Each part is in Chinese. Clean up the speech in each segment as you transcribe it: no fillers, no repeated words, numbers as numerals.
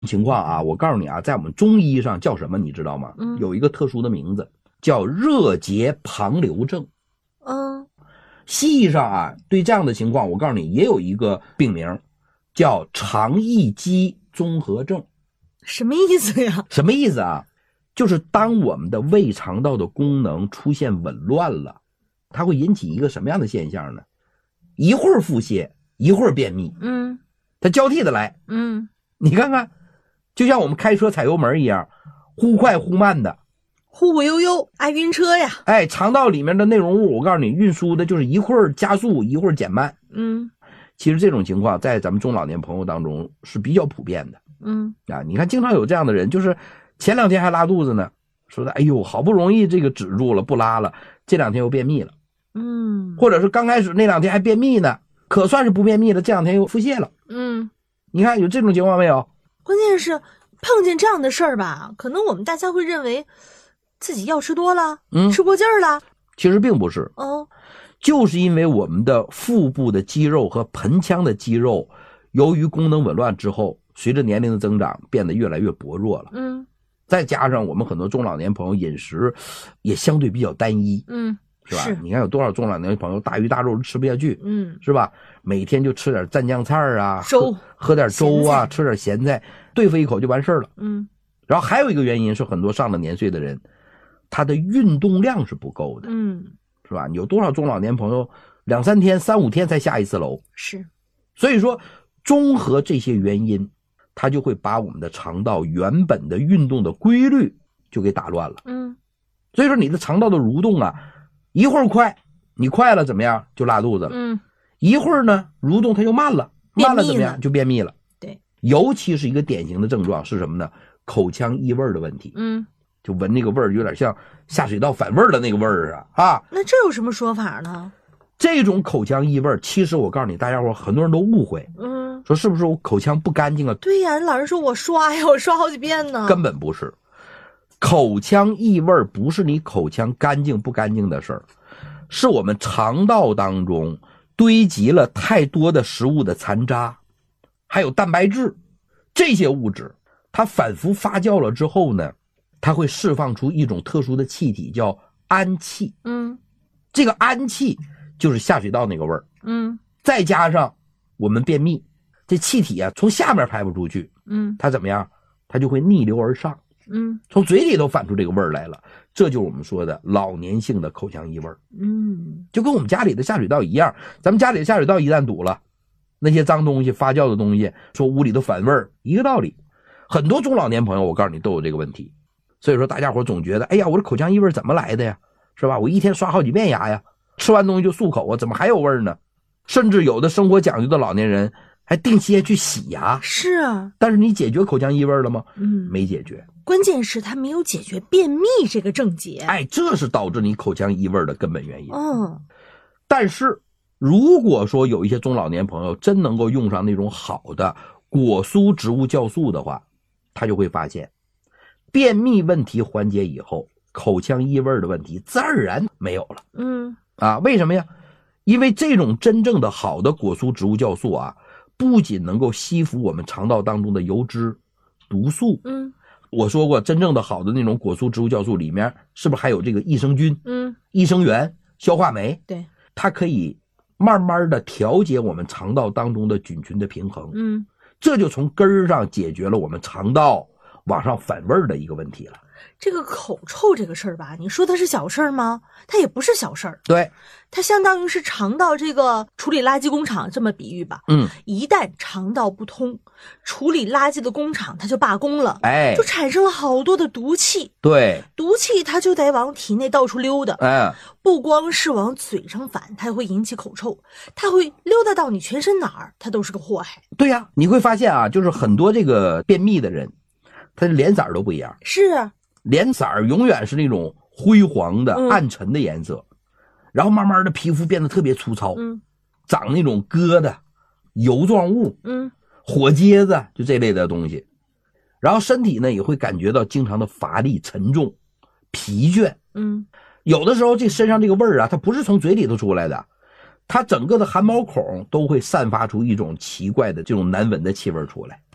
情况啊，我告诉你啊，在我们中医上叫什么你知道吗？有一个特殊的名字叫热结旁流症。西医上啊，对这样的情况我告诉你也有一个病名叫肠易激综合症。 什么意思呀？ 什么意思啊？就是当我们的胃肠道的功能出现紊乱了，它会引起一个什么样的现象呢？一会儿腹泻，一会儿便秘，它交替的来，你看看，就像我们开车踩油门一样，忽快忽慢的， 忽忽悠悠，爱晕车呀。 哎，肠道里面的内容物，我告诉你，运输的就是一会儿加速，一会儿减慢。其实这种情况在咱们中老年朋友当中是比较普遍的。你看，经常有这样的人，就是前2天还拉肚子呢，说的哎呦，好不容易这个止住了，不拉了，这2天又便秘了。或者是刚开始那2天还便秘呢，可算是不便秘了，这2天又腹泻了。你看有这种情况没有？ 关键是碰见这样的事儿吧，可能我们大家会认为自己药吃多了，吃过劲儿了。 其实并不是。就是因为我们的腹部的肌肉和盆腔的肌肉，由于功能紊乱之后，随着年龄的增长变得越来越薄弱了。再加上我们很多中老年朋友饮食也相对比较单一。是吧？你看有多少中老年朋友大鱼大肉吃不下去，是吧？每天就吃点蘸酱菜啊，喝点粥啊，吃点咸菜，对付一口就完事儿了。然后还有一个原因是，很多上了年岁的人，他的运动量是不够的。是吧？有多少中老年朋友2、3天、3、5天才下一次楼？ 是。所以说，综合这些原因，它就会把我们的肠道原本的运动的规律就给打乱了。所以说你的肠道的蠕动啊，一会儿快，你快了怎么样？就拉肚子了。一会儿呢，蠕动它就慢了，慢了怎么样？就便秘了。 对。 尤其是一个典型的症状是什么呢？口腔异味的问题。就闻那个味儿有点像下水道反味的那个味儿啊。 那这有什么说法呢？ 这种口腔异味，其实我告诉你，大家伙很多人都误会，说是不是我口腔不干净啊？ 对呀，人老人说我刷呀，我刷好几遍呢。 根本不是，口腔异味不是你口腔干净不干净的事儿，是我们肠道当中堆积了太多的食物的残渣，还有蛋白质，这些物质它反复发酵了之后呢，它会释放出一种特殊的气体，叫氨气。这个氨气就是下水道那个味儿。再加上我们便秘，这气体啊从下面排不出去，它怎么样？它就会逆流而上，从嘴里头反出这个味儿来了。这就是我们说的老年性的口腔异味。就跟我们家里的下水道一样，咱们家里的下水道一旦堵了，那些脏东西、发酵的东西，说屋里头反味儿，一个道理。很多中老年朋友，我告诉你都有这个问题。所以说大家伙总觉得，哎呀，我这口腔异味怎么来的呀？是吧？我一天刷好几遍牙呀，吃完东西就漱口啊，怎么还有味儿呢？甚至有的生活讲究的老年人还定期去洗牙。 是啊。 但是你解决口腔异味了吗？没解决。 关键是他没有解决便秘这个症结。 哎，这是导致你口腔异味的根本原因。但是如果说有一些中老年朋友真能够用上那种好的果蔬植物酵素的话，他就会发现便秘问题缓解以后，口腔异味的问题自然而然没有了。为什么呀？因为这种真正的好的果蔬植物酵素啊，不仅能够吸附我们肠道当中的油脂、毒素。我说过，真正的好的那种果蔬植物酵素里面，是不是还有这个益生菌、益生元、消化酶？ 对， 它可以慢慢的调节我们肠道当中的菌群的平衡。这就从根儿上解决了我们肠道往上反味的一个问题了。 这个口臭这个事儿吧，你说它是小事儿吗？它也不是小事儿。 对， 它相当于是肠道这个处理垃圾工厂，这么比喻吧。一旦肠道不通，处理垃圾的工厂它就罢工了，就产生了好多的毒气。 对， 毒气它就得往体内到处溜达。不光是往嘴上反，它会引起口臭，它会溜达到你全身哪儿，它都是个祸害。 对呀，你会发现啊，就是很多这个便秘的人，他的脸色都不一样。 是啊， 脸色永远是那种灰黄的、暗沉的颜色，然后慢慢的皮肤变得特别粗糙，长那种疙瘩、油状物，火疖子，就这类的东西。然后身体呢也会感觉到经常的乏力、沉重、疲倦。有的时候这身上这个味儿啊，它不是从嘴里头出来的，它整个的汗毛孔都会散发出一种奇怪的这种难闻的气味出来。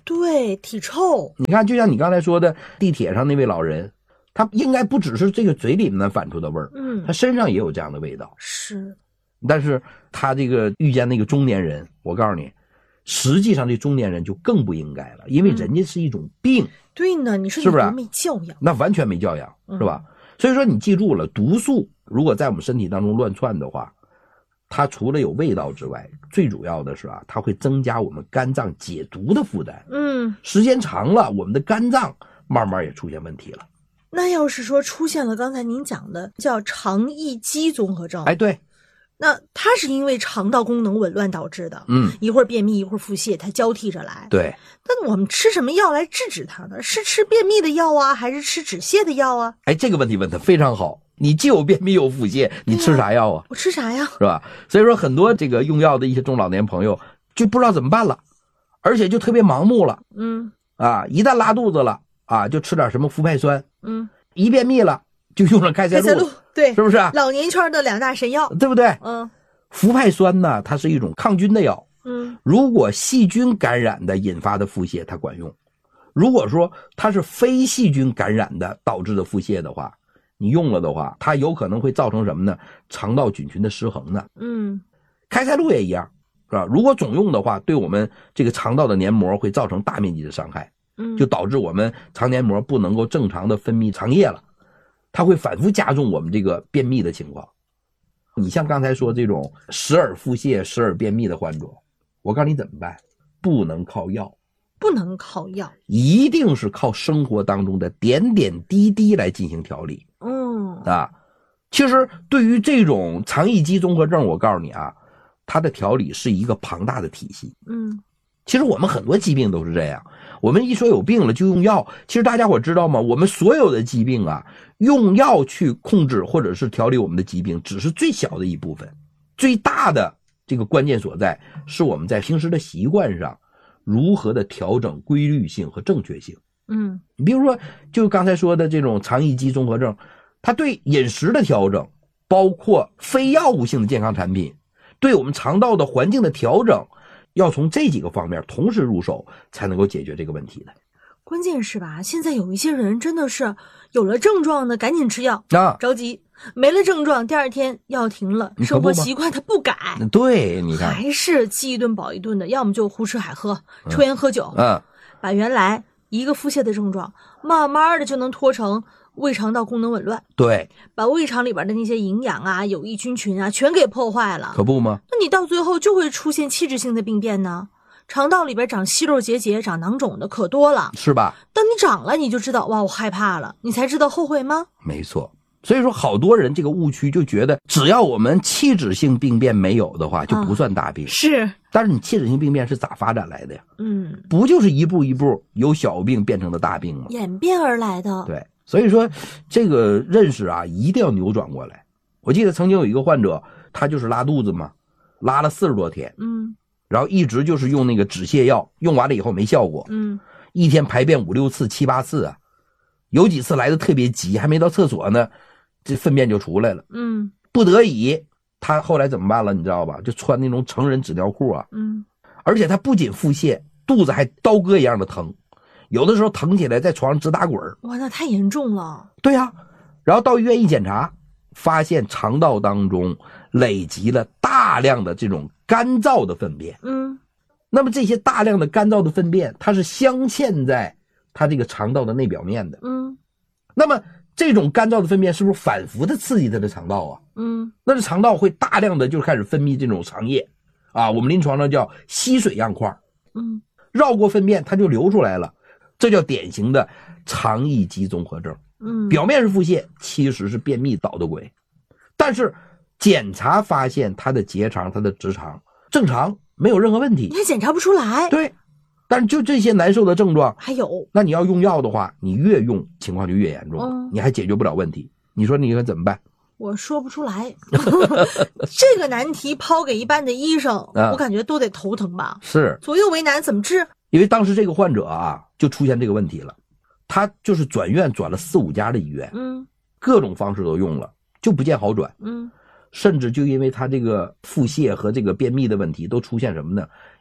对，体臭。 你看，就像你刚才说的，地铁上那位老人，他应该不只是这个嘴里面反出的味儿，他身上也有这样的味道。 是， 但是他这个遇见那个中年人，我告诉你，实际上这中年人就更不应该了，因为人家是一种病。 对呢，你说是不是没教养？ 那完全没教养，是吧？所以说你记住了，毒素如果在我们身体当中乱窜的话，它除了有味道之外，最主要的是它会增加我们肝脏解毒的负担。时间长了，我们的肝脏慢慢也出现问题了。 那要是说出现了刚才您讲的叫肠易激综合症， 对， 那它是因为肠道功能紊乱导致的，一会儿便秘一会儿腹泻，它交替着来。 对， 那我们吃什么药来制止它呢？是吃便秘的药啊，还是吃止泻的药啊？ 这个问题问得非常好。你既有便秘又有腹泻，你吃啥药啊？ 我吃啥呀？ 是吧？所以说很多这个用药的一些中老年朋友就不知道怎么办了，而且就特别盲目了。一旦拉肚子了就吃点什么氟派酸。一便秘了就用了开塞露。 对， 是不是？ 老年圈的2大神药， 对不对？氟派酸呢，它是一种抗菌的药。如果细菌感染的引发的腹泻，它管用；如果说它是非细菌感染的导致的腹泻的话，你用了的话，它有可能会造成什么呢？肠道菌群的失衡呢。开塞露也一样，是吧？如果总用的话，对我们这个肠道的黏膜会造成大面积的伤害，就导致我们肠黏膜不能够正常的分泌肠液了，它会反复加重我们这个便秘的情况。你像刚才说这种时而腹泻时而便秘的患者，我告诉你怎么办？不能靠药， 不能靠药， 一定是靠生活当中的点点滴滴来进行调理。其实对于这种肠易激综合症，我告诉你它的调理是一个庞大的体系。其实我们很多疾病都是这样，我们一说有病了就用药。其实大家伙知道吗？我们所有的疾病用药去控制或者是调理我们的疾病只是最小的一部分，最大的这个关键所在是我们在平时的习惯上如何的调整规律性和正确性。你比如说就刚才说的这种肠易激综合症，它对饮食的调整，包括非药物性的健康产品，对我们肠道的环境的调整，要从这几个方面同时入手才能够解决这个问题的。 关键是吧，现在有一些人真的是有了症状的赶紧吃药着急，没了症状第二天药停了，生活习惯他不改。 对，你看还是饥一顿饱一顿的，要么就胡吃海喝，抽烟喝酒，把原来一个腹泻的症状慢慢的就能拖成胃肠道功能紊乱。 对， 把胃肠里边的那些营养有益菌群全给破坏了。 可不吗？ 那你到最后就会出现器质性的病变呢。肠道里边长息肉结节长囊肿的可多了， 是吧？ 当你长了你就知道，哇，我害怕了，你才知道后悔吗？ 没错。所以说好多人这个误区就觉得只要我们器质性病变没有的话就不算大病。 是， 但是你器质性病变是咋发展来的呀？不就是一步一步由小病变成的大病吗？ 演变而来的。 对，所以说这个认识一定要扭转过来。我记得曾经有一个患者，他就是拉肚子嘛，拉了40多天，然后一直就是用那个止泻药，用完了以后没效果，一天排便5、6次、7、8次有几次来的特别急，还没到厕所呢，这粪便就出来了，不得已他后来怎么办了你知道吧？就穿那种成人纸尿裤而且他不仅腹泻，肚子还刀割一样的疼，有的时候疼起来在床上直打滚。 哇，那太严重了。 对呀，然后到医院一检查，发现肠道当中累积了大量的这种干燥的粪便。那么这些大量的干燥的粪便，它是镶嵌在它这个肠道的内表面的。那么这种干燥的粪便是不是反复的刺激它的肠道那这肠道会大量的就开始分泌这种肠液我们临床上叫吸水样块。绕过粪便它就流出来了，这叫典型的肠易激综合症。表面是腹泻，其实是便秘捣的鬼。但是检查发现他的结肠他的直肠正常，没有任何问题， 你还检查不出来。 对，但是就这些难受的症状还有， 那你要用药的话，你越用情况就越严重，你还解决不了问题，你说你该怎么办？ 我说不出来这个难题抛给一般的医生我感觉都得头疼吧。 是， 左右为难怎么治？ 因为当时这个患者就出现这个问题了，他就是转院转了4、5家的医院，各种方式都用了，就不见好转。甚至就因为他这个腹泻和这个便秘的问题都出现什么呢？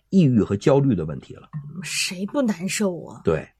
抑郁和焦虑的问题了。 谁不难受啊？ 对，